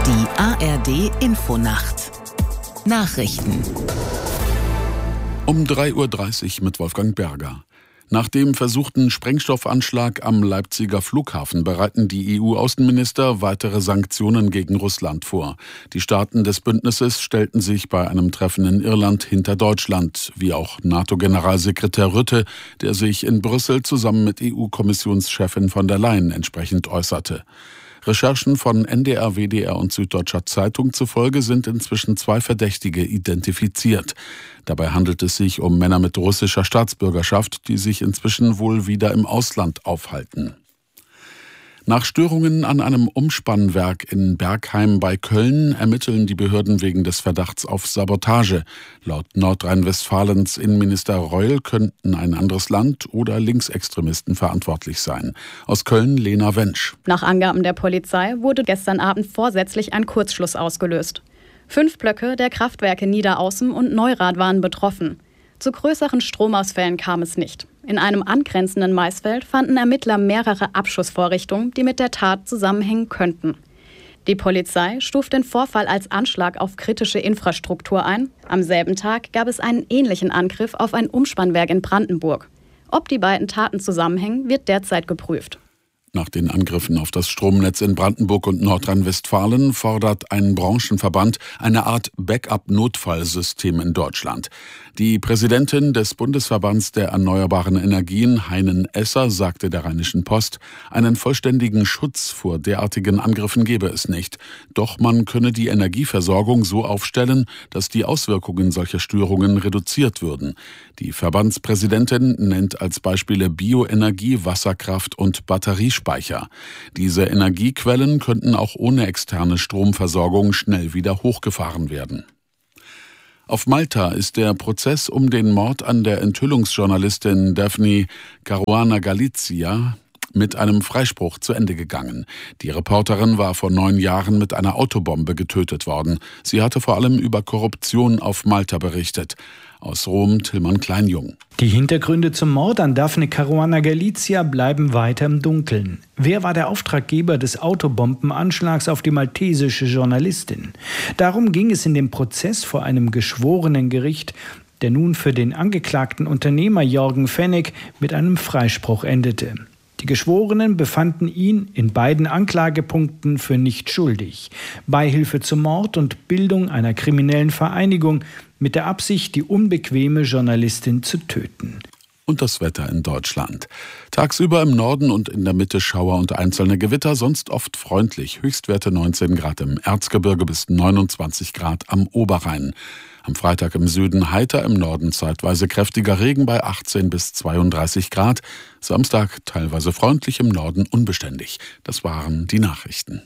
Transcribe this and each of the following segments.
Die ARD-Infonacht. Nachrichten. Um 3:30 Uhr mit Wolfgang Berger. Nach dem versuchten Sprengstoffanschlag am Leipziger Flughafen bereiten die EU-Außenminister weitere Sanktionen gegen Russland vor. Die Staaten des Bündnisses stellten sich bei einem Treffen in Irland hinter Deutschland, wie auch NATO-Generalsekretär Rutte, der sich in Brüssel zusammen mit EU-Kommissionschefin von der Leyen entsprechend äußerte. Recherchen von NDR, WDR und Süddeutscher Zeitung zufolge sind inzwischen 2 Verdächtige identifiziert. Dabei handelt es sich um Männer mit russischer Staatsbürgerschaft, die sich inzwischen wohl wieder im Ausland aufhalten. Nach Störungen an einem Umspannwerk in Bergheim bei Köln ermitteln die Behörden wegen des Verdachts auf Sabotage. Laut Nordrhein-Westfalens Innenminister Reul könnten ein anderes Land oder Linksextremisten verantwortlich sein. Aus Köln Lena Wensch. Nach Angaben der Polizei wurde gestern Abend vorsätzlich ein Kurzschluss ausgelöst. 5 Blöcke der Kraftwerke Niederaußen und Neurath waren betroffen. Zu größeren Stromausfällen kam es nicht. In einem angrenzenden Maisfeld fanden Ermittler mehrere Abschussvorrichtungen, die mit der Tat zusammenhängen könnten. Die Polizei stuft den Vorfall als Anschlag auf kritische Infrastruktur ein. Am selben Tag gab es einen ähnlichen Angriff auf ein Umspannwerk in Brandenburg. Ob die beiden Taten zusammenhängen, wird derzeit geprüft. Nach den Angriffen auf das Stromnetz in Brandenburg und Nordrhein-Westfalen fordert ein Branchenverband eine Art Backup-Notfallsystem in Deutschland. Die Präsidentin des Bundesverbands der erneuerbaren Energien, Heinen Esser, sagte der Rheinischen Post, einen vollständigen Schutz vor derartigen Angriffen gebe es nicht. Doch man könne die Energieversorgung so aufstellen, dass die Auswirkungen solcher Störungen reduziert würden. Die Verbandspräsidentin nennt als Beispiele Bioenergie, Wasserkraft und Batteriespeicher. Diese Energiequellen könnten auch ohne externe Stromversorgung schnell wieder hochgefahren werden. Auf Malta ist der Prozess um den Mord an der Enthüllungsjournalistin Daphne Caruana Galizia mit einem Freispruch zu Ende gegangen. Die Reporterin war vor 9 Jahren mit einer Autobombe getötet worden. Sie hatte vor allem über Korruption auf Malta berichtet. Aus Rom Tillmann Kleinjung. Die Hintergründe zum Mord an Daphne Caruana Galizia bleiben weiter im Dunkeln. Wer war der Auftraggeber des Autobombenanschlags auf die maltesische Journalistin? Darum ging es in dem Prozess vor einem Geschworenengericht, der nun für den angeklagten Unternehmer Jorgen Fenech mit einem Freispruch endete. Die Geschworenen befanden ihn in beiden Anklagepunkten für nicht schuldig. Beihilfe zum Mord und Bildung einer kriminellen Vereinigung mit der Absicht, die unbequeme Journalistin zu töten. Und das Wetter in Deutschland. Tagsüber im Norden und in der Mitte Schauer und einzelne Gewitter, sonst oft freundlich. Höchstwerte 19 Grad im Erzgebirge bis 29 Grad am Oberrhein. Am Freitag im Süden heiter, im Norden zeitweise kräftiger Regen bei 18 bis 32 Grad. Samstag teilweise freundlich, im Norden unbeständig. Das waren die Nachrichten.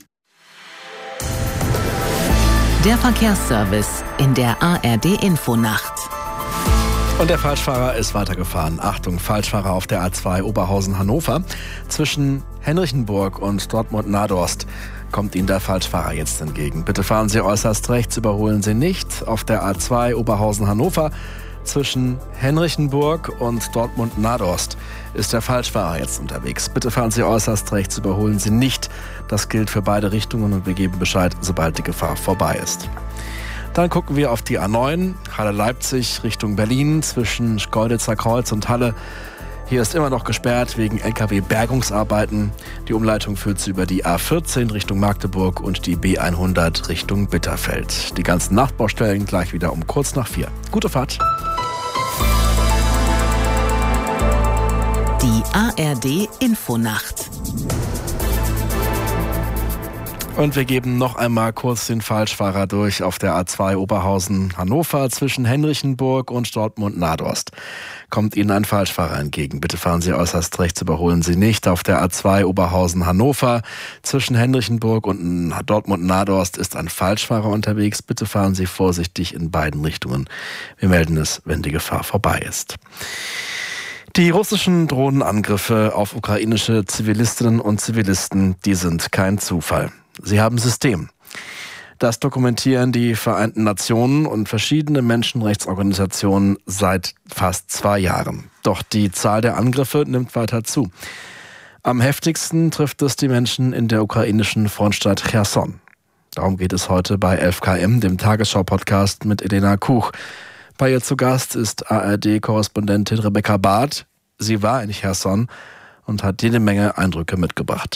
Der Verkehrsservice in der ARD-Infonacht. Und der Falschfahrer ist weitergefahren. Achtung, Falschfahrer auf der A2 Oberhausen-Hannover. Zwischen Henrichenburg und Dortmund-Nadorst kommt Ihnen der Falschfahrer jetzt entgegen. Bitte fahren Sie äußerst rechts, überholen Sie nicht. Auf der A2 Oberhausen-Hannover zwischen Henrichenburg und Dortmund-Nadorst ist der Falschfahrer jetzt unterwegs. Bitte fahren Sie äußerst rechts, überholen Sie nicht. Das gilt für beide Richtungen und wir geben Bescheid, sobald die Gefahr vorbei ist. Dann gucken wir auf die A9, Halle-Leipzig Richtung Berlin zwischen Schkeuditzer Kreuz und Halle. Hier ist immer noch gesperrt wegen LKW-Bergungsarbeiten. Die Umleitung führt Sie über die A14 Richtung Magdeburg und die B100 Richtung Bitterfeld. Die ganzen Nachtbaustellen gleich wieder um kurz nach 4. Gute Fahrt. Die ARD-Infonacht. Und wir geben noch einmal kurz den Falschfahrer durch auf der A2 Oberhausen-Hannover zwischen Henrichenburg und Dortmund-Nadorst. Kommt Ihnen ein Falschfahrer entgegen. Bitte fahren Sie äußerst rechts, überholen Sie nicht. Auf der A2 Oberhausen-Hannover zwischen Henrichenburg und Dortmund-Nadorst ist ein Falschfahrer unterwegs. Bitte fahren Sie vorsichtig in beiden Richtungen. Wir melden es, wenn die Gefahr vorbei ist. Die russischen Drohnenangriffe auf ukrainische Zivilistinnen und Zivilisten, die sind kein Zufall. Sie haben System. Das dokumentieren die Vereinten Nationen und verschiedene Menschenrechtsorganisationen seit fast 2 Jahren. Doch die Zahl der Angriffe nimmt weiter zu. Am heftigsten trifft es die Menschen in der ukrainischen Frontstadt Cherson. Darum geht es heute bei 11KM, dem Tagesschau-Podcast mit Elena Kuch. Bei ihr zu Gast ist ARD-Korrespondentin Rebecca Barth. Sie war in Cherson und hat jede Menge Eindrücke mitgebracht.